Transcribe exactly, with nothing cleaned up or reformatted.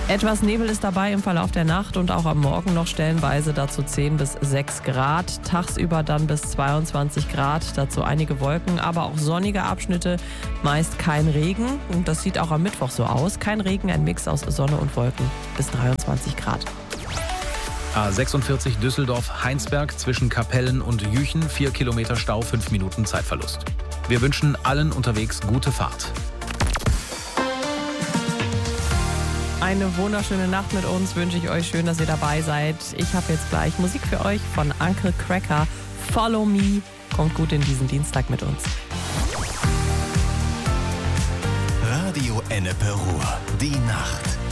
Etwas Nebel ist dabei im Verlauf der Nacht und auch am Morgen noch stellenweise, dazu zehn bis sechs Grad. Tagsüber dann bis zweiundzwanzig Grad, dazu einige Wolken, aber auch sonnige Abschnitte, meist kein Regen. Und das sieht auch am Mittwoch so aus. Kein Regen, ein Mix aus Sonne und Wolken bis dreiundzwanzig Grad. A sechsundvierzig Düsseldorf-Heinsberg zwischen Kapellen und Jüchen, vier Kilometer Stau, fünf Minuten Zeitverlust. Wir wünschen allen unterwegs gute Fahrt. Eine wunderschöne Nacht mit uns wünsche ich euch. Schön, dass ihr dabei seid. Ich habe jetzt gleich Musik für euch von Uncle Cracker. Follow Me. Kommt gut in diesen Dienstag mit uns. Radio Ennepe Ruhr. Die Nacht.